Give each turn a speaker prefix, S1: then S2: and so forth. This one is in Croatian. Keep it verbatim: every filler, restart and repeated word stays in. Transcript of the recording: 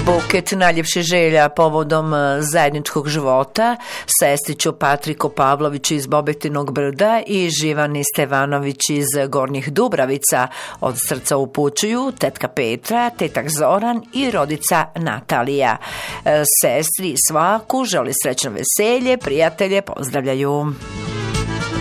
S1: Buket najljepših želja povodom zajedničkog života sestriću Patriko Pavlović iz Bobetinog brda i Živani Stevanović iz Gornjih Dubravica od srca upućuju tetka Petra, tetak Zoran i rodica Natalija. Sestri svaku želi srećno veselje, prijatelje pozdravljaju.